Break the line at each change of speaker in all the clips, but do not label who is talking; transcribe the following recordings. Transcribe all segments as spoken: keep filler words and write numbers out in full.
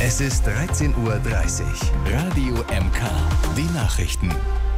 Es ist dreizehn Uhr dreißig. Radio M K. Die Nachrichten.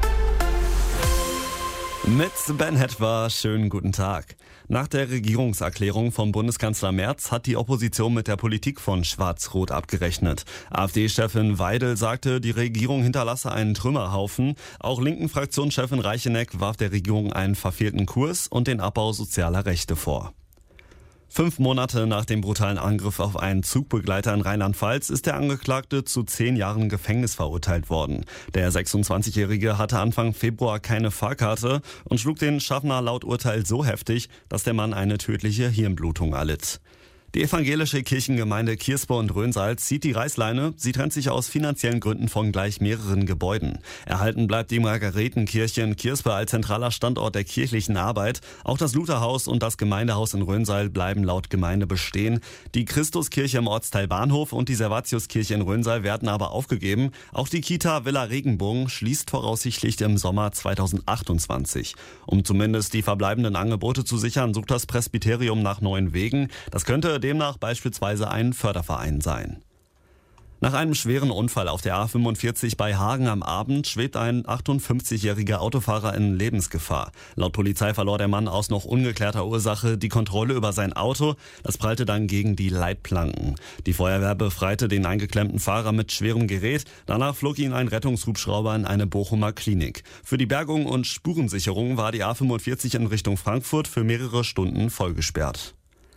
Mit Ben Hetwer, schönen guten Tag. Nach der Regierungserklärung von Bundeskanzler Merz hat die Opposition mit der Politik von Schwarz-Rot abgerechnet. AfD-Chefin Weidel sagte, die Regierung hinterlasse einen Trümmerhaufen. Auch linken Fraktionschefin Reicheneck warf der Regierung einen verfehlten Kurs und den Abbau sozialer Rechte vor. Fünf Monate nach dem brutalen Angriff auf einen Zugbegleiter in Rheinland-Pfalz ist der Angeklagte zu zehn Jahren Gefängnis verurteilt worden. Der sechsundzwanzigjährige hatte Anfang Februar keine Fahrkarte und schlug den Schaffner laut Urteil so heftig, dass der Mann eine tödliche Hirnblutung erlitt. Die evangelische Kirchengemeinde Kierspe und Röhnsalz zieht die Reißleine. Sie trennt sich aus finanziellen Gründen von gleich mehreren Gebäuden. Erhalten bleibt die Margaretenkirche in Kierspe als zentraler Standort der kirchlichen Arbeit. Auch das Lutherhaus und das Gemeindehaus in Röhnsalz bleiben laut Gemeinde bestehen. Die Christuskirche im Ortsteil Bahnhof und die Servatiuskirche in Röhnsalz werden aber aufgegeben. Auch die Kita Villa Regenbogen schließt voraussichtlich im Sommer zweitausendachtundzwanzig. Um zumindest die verbleibenden Angebote zu sichern, sucht das Presbyterium nach neuen Wegen. Das könnte demnach beispielsweise ein Förderverein sein. Nach einem schweren Unfall auf der A fünfundvierzig bei Hagen am Abend schwebt ein achtundfünfzigjähriger Autofahrer in Lebensgefahr. Laut Polizei verlor der Mann aus noch ungeklärter Ursache die Kontrolle über sein Auto. Das prallte dann gegen die Leitplanken. Die Feuerwehr befreite den eingeklemmten Fahrer mit schwerem Gerät. Danach flog ihn ein Rettungshubschrauber in eine Bochumer Klinik. Für die Bergung und Spurensicherung war die A fünfundvierzig in Richtung Frankfurt für mehrere Stunden vollgesperrt.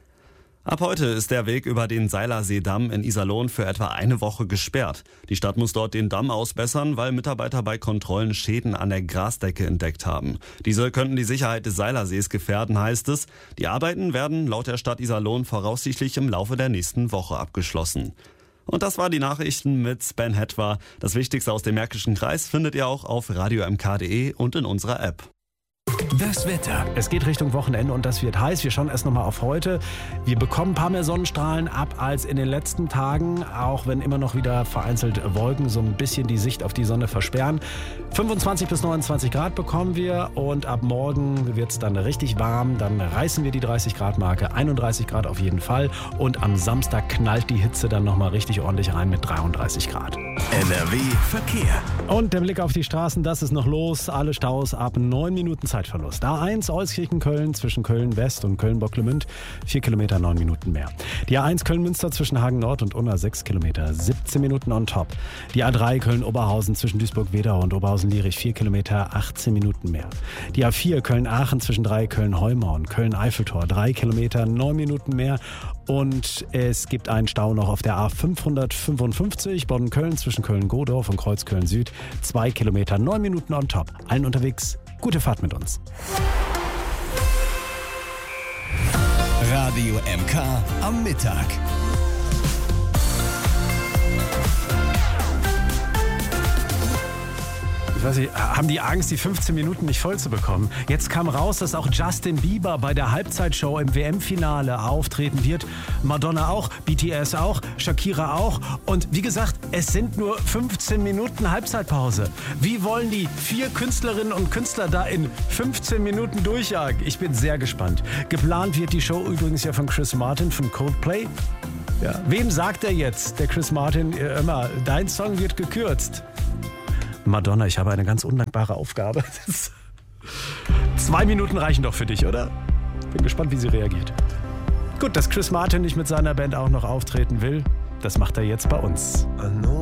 Ab heute ist der Weg über den Seilerseedamm in Iserlohn für etwa eine Woche gesperrt. Die Stadt muss dort den Damm ausbessern, weil Mitarbeiter bei Kontrollen Schäden an der Grasdecke entdeckt haben. Diese könnten die Sicherheit des Seilersees gefährden, heißt es. Die Arbeiten werden laut der Stadt Iserlohn voraussichtlich im Laufe der nächsten Woche abgeschlossen. Und das war die Nachrichten mit Ben Hetwer. Das Wichtigste aus dem Märkischen Kreis findet ihr auch auf radio m k punkt d e und in unserer App.
Das Wetter.
Es geht Richtung Wochenende und das wird heiß. Wir schauen erst nochmal auf heute. Wir bekommen ein paar mehr Sonnenstrahlen ab als in den letzten Tagen, auch wenn immer noch wieder vereinzelt Wolken so ein bisschen die Sicht auf die Sonne versperren. fünfundzwanzig bis neunundzwanzig Grad bekommen wir und ab morgen wird es dann richtig warm. Dann reißen wir die dreißig Grad Marke, einunddreißig Grad auf jeden Fall. Und am Samstag knallt die Hitze dann nochmal richtig ordentlich rein mit dreiunddreißig Grad.
N R W Verkehr.
Und der Blick auf die Straßen, das ist noch los. Alle Staus ab neun Minuten Zeitverlust. A eins Euskirchen-Köln zwischen Köln-West und Köln-Bocklemünd, vier Kilometer, neun Minuten mehr. Die A eins Köln-Münster zwischen Hagen-Nord und Unna, sechs Kilometer, siebzehn Minuten on top. Die A drei Köln-Oberhausen zwischen Duisburg-Wedau und Oberhausen-Lierich, vier Kilometer, achtzehn Minuten mehr. Die A vier Köln-Aachen zwischen drei Köln-Heumau und Köln-Eiffeltor, drei Kilometer, neun Minuten mehr. Und es gibt einen Stau noch auf der A fünfhundertfünfundfünfzig Bonn-Köln zwischen Köln-Godorf und Kreuzköln-Süd, zwei Kilometer, neun Minuten on top. Allen unterwegs, gute Fahrt mit uns.
Radio M K am Mittag.
Ich weiß nicht, haben die Angst, die fünfzehn Minuten nicht voll zu bekommen? Jetzt kam raus, dass auch Justin Bieber bei der Halbzeitshow im W M-Finale auftreten wird. Madonna auch, B T S auch, Shakira auch. Und wie gesagt, es sind nur fünfzehn Minuten Halbzeitpause. Wie wollen die vier Künstlerinnen und Künstler da in fünfzehn Minuten durchjagen? Ich bin sehr gespannt. Geplant wird die Show übrigens ja von Chris Martin von Coldplay. Ja. Wem sagt er jetzt, der Chris Martin, äh, immer, dein Song wird gekürzt? Madonna, ich habe eine ganz undankbare Aufgabe. Zwei Minuten reichen doch für dich, oder? Bin gespannt, wie sie reagiert. Gut, dass Chris Martin nicht mit seiner Band auch noch auftreten will, das macht er jetzt bei uns.